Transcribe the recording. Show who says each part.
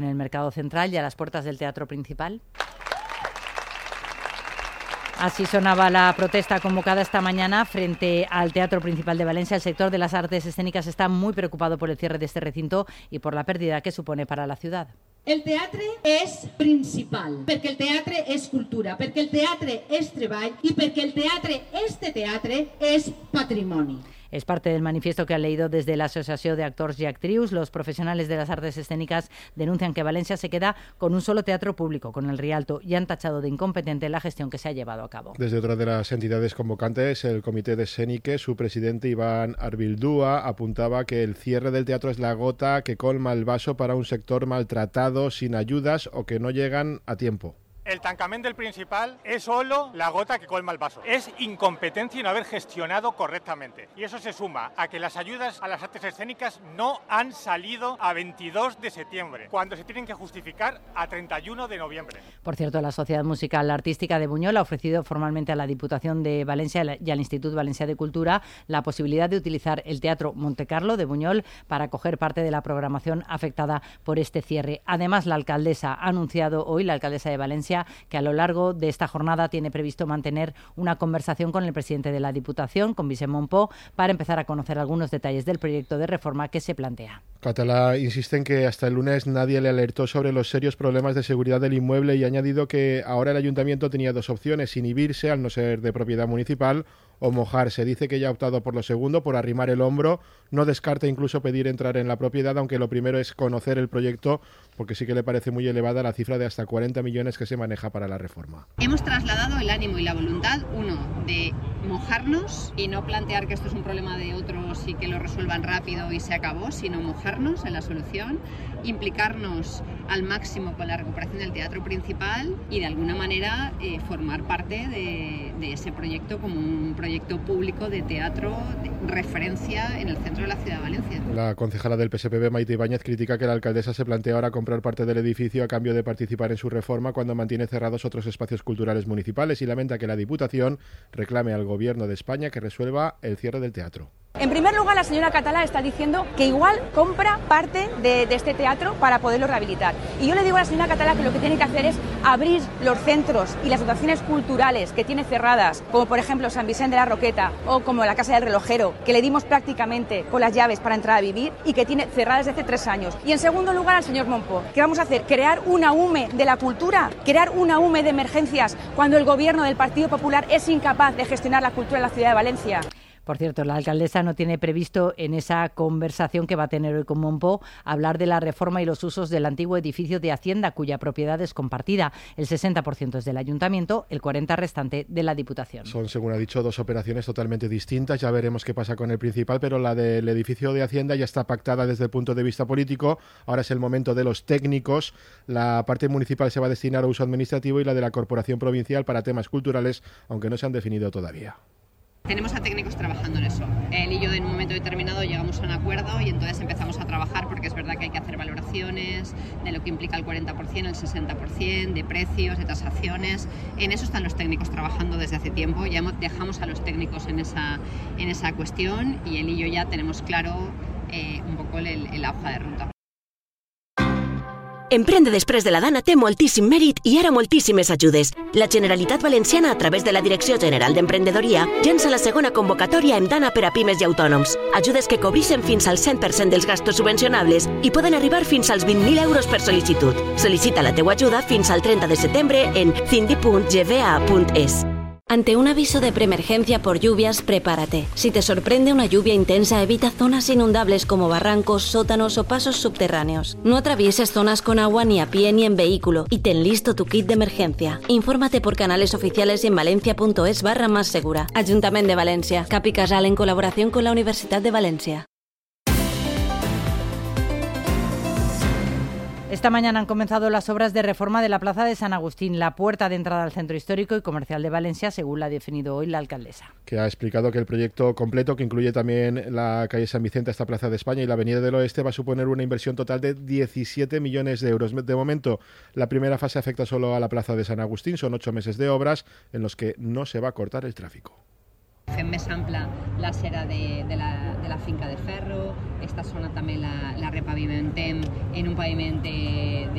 Speaker 1: En el Mercado Central y a las puertas del Teatro Principal. Así sonaba la protesta convocada esta mañana frente al Teatro Principal de Valencia. El sector de las artes escèniques está muy preocupado por el cierre de este recinto y por la pérdida que supone para la ciudad.
Speaker 2: El teatre és principal, perquè el teatre és cultura, perquè el teatre és treball i perquè el teatre, este teatre, és patrimoni.
Speaker 1: Es parte del manifiesto que han leído desde la Asociación de Actors y Actrius. Los profesionales de las artes escénicas denuncian que Valencia se queda con un solo teatro público, con el Rialto, y han tachado de incompetente la gestión que se ha llevado a cabo.
Speaker 3: Desde otra de las entidades convocantes, el Comité de Escénique, su presidente Iván Arbildúa apuntaba que el cierre del teatro es la gota que colma el vaso para un sector maltratado, sin ayudas o que no llegan a tiempo.
Speaker 4: El tancament del Principal es solo la gota que colma el vaso. Es incompetencia y no haber gestionado correctamente. Y eso se suma a que las ayudas a las artes escénicas no han salido a 22 de septiembre, cuando se tienen que justificar a 31 de noviembre.
Speaker 1: Por cierto, la Sociedad Musical Artística de Buñol ha ofrecido formalmente a la Diputación de Valencia y al Institut Valencià de Cultura la posibilidad de utilizar el Teatro Montecarlo de Buñol para acoger parte de la programación afectada por este cierre. Además, la alcaldesa ha anunciado hoy, la alcaldesa de Valencia, que a lo largo de esta jornada tiene previsto mantener una conversación con el presidente de la Diputación, con Vicent Montpó, para empezar a conocer algunos detalles del proyecto de reforma que se plantea.
Speaker 3: Catalá insiste en que hasta el lunes nadie le alertó sobre los serios problemas de seguridad del inmueble y ha añadido que ahora el ayuntamiento tenía dos opciones: inhibirse al no ser de propiedad municipal o mojarse. Dice que ya ha optado por lo segundo, por arrimar el hombro. No descarta incluso pedir entrar en la propiedad, aunque lo primero es conocer el proyecto, porque sí que le parece muy elevada la cifra de hasta 40 millones que se maneja para la reforma.
Speaker 5: Hemos trasladado el ánimo y la voluntad, uno, de mojarnos y no plantear que esto es un problema de otros y que lo resuelvan rápido y se acabó, sino mojarnos en la solución, implicarnos al máximo con la recuperación del Teatro Principal y de alguna manera formar parte de ese proyecto como un proyecto público de teatro de referencia en el centro de la ciudad de Valencia.
Speaker 3: La concejala del PSPB, Maite Ibáñez, critica que la alcaldesa se plantea ahora comprar parte del edificio a cambio de participar en su reforma cuando mantiene cerrados otros espacios culturales municipales y lamenta que la Diputación reclame al Gobierno de España que resuelva el cierre del teatro.
Speaker 6: En primer lugar, la señora Catalá está diciendo que igual compra parte de este teatro para poderlo rehabilitar. Y yo le digo a la señora Catalá que lo que tiene que hacer es abrir los centros y las dotaciones culturales que tiene cerradas, como por ejemplo San Vicente de la Roqueta o como la Casa del Relojero, que le dimos prácticamente con las llaves para entrar a vivir y que tiene cerradas desde hace 3 años. Y en segundo lugar, al señor Montpó, ¿qué vamos a hacer? ¿Crear una UME de la cultura? ¿Crear una UME de emergencias cuando el Gobierno del Partido Popular es incapaz de gestionar la cultura en la ciudad de Valencia?
Speaker 1: Por cierto, la alcaldesa no tiene previsto en esa conversación que va a tener hoy con Montpó hablar de la reforma y los usos del antiguo edificio de Hacienda, cuya propiedad es compartida. El 60% es del Ayuntamiento, el 40% restante de la Diputación.
Speaker 3: Son, según ha dicho, dos operaciones totalmente distintas. Ya veremos qué pasa con el Principal, pero la del edificio de Hacienda ya está pactada desde el punto de vista político. Ahora es el momento de los técnicos. La parte municipal se va a destinar a uso administrativo y la de la Corporación Provincial para temas culturales, aunque no se han definido todavía.
Speaker 5: Tenemos a técnicos trabajando en eso. Él y yo en un momento determinado llegamos a un acuerdo y entonces empezamos a trabajar porque es verdad que hay que hacer valoraciones de lo que implica el 40%, el 60%, de precios, de tasaciones. En eso están los técnicos trabajando desde hace tiempo. Ya dejamos a los técnicos en esa cuestión y él y yo ya tenemos claro un poco la hoja de ruta.
Speaker 7: Emprendre després de la Dana té moltíssim mèrit i ara moltíssimes ajudes. La Generalitat Valenciana, a través de la Direcció General d'Emprenedoria, llença la segona convocatòria amb Dana per a pimes i autònoms. Ajudes que cobreixen fins al 100% dels gastos subvencionables i poden arribar fins als 20.000 euros per sol·licitud. Sol·licita la teua ajuda fins al 30 de setembre en cindi.gva.es.
Speaker 8: Ante un aviso de preemergencia por lluvias, prepárate. Si te sorprende una lluvia intensa, evita zonas inundables como barrancos, sótanos o pasos subterráneos. No atravieses zonas con agua ni a pie ni en vehículo y ten listo tu kit de emergencia. Infórmate por canales oficiales y en valencia.es/mássegura. Ayuntamiento de Valencia. Capi Casal en colaboración con la Universidad de Valencia.
Speaker 1: Esta mañana han comenzado las obras de reforma de la Plaza de San Agustín, la puerta de entrada al Centro Histórico y Comercial de Valencia, según la ha definido hoy la alcaldesa.
Speaker 3: Que ha explicado que el proyecto completo, que incluye también la calle San Vicente hasta Plaza de España y la Avenida del Oeste, va a suponer una inversión total de 17 millones de euros. De momento, la primera fase afecta solo a la Plaza de San Agustín. Son 8 meses de obras en los que no se va a cortar el tráfico.
Speaker 5: Fem més ampla la cera de la finca de ferro, esta zona també la repavimentem en un paviment de